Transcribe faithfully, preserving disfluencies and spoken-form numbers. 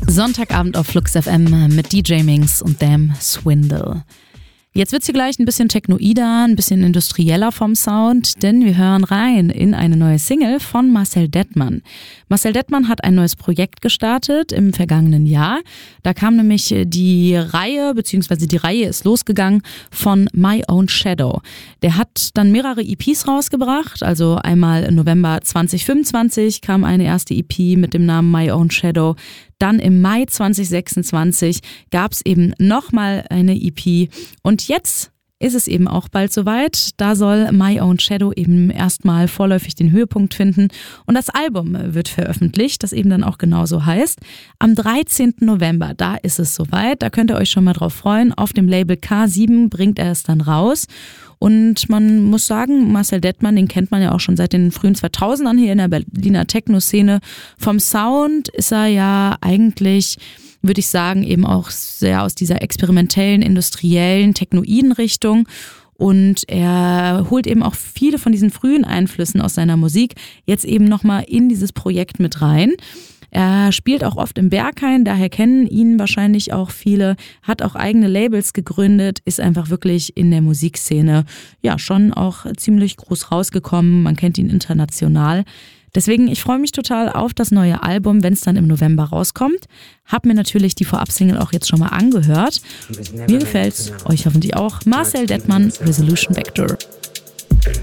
Sonntagabend auf Flux F M mit D J Minx und Damn Swindle. Jetzt wird's hier gleich ein bisschen technoider, ein bisschen industrieller vom Sound, denn wir hören rein in eine neue Single von Marcel Dettmann. Marcel Dettmann hat ein neues Projekt gestartet im vergangenen Jahr. Da kam nämlich die Reihe, beziehungsweise die Reihe ist losgegangen von My Own Shadow. Der hat dann mehrere E Ps rausgebracht, also einmal im November zwanzig fünfundzwanzig kam eine erste E P mit dem Namen My Own Shadow. Dann im Mai zwanzig sechsundzwanzig gab es eben nochmal eine E P und jetzt ist es eben auch bald soweit. Da soll My Own Shadow eben erstmal vorläufig den Höhepunkt finden und das Album wird veröffentlicht, das eben dann auch genauso heißt. Am dreizehnten November, da ist es soweit, da könnt ihr euch schon mal drauf freuen. Auf dem Label K sieben bringt er es dann raus. Und man muss sagen, Marcel Dettmann, den kennt man ja auch schon seit den frühen zweitausendern hier in der Berliner Techno-Szene. Vom Sound ist er ja eigentlich, würde ich sagen, eben auch sehr aus dieser experimentellen, industriellen, technoiden Richtung. Und er holt eben auch viele von diesen frühen Einflüssen aus seiner Musik jetzt eben nochmal in dieses Projekt mit rein. Er spielt auch oft im Berghain, daher kennen ihn wahrscheinlich auch viele, hat auch eigene Labels gegründet, ist einfach wirklich in der Musikszene ja schon auch ziemlich groß rausgekommen, man kennt ihn international. Deswegen, ich freue mich total auf das neue Album, wenn es dann im November rauskommt. Hab mir natürlich die Vorab-Single auch jetzt schon mal angehört. Mir gefällt's, euch hoffentlich auch. Marcel Dettmann, Resolution Vector.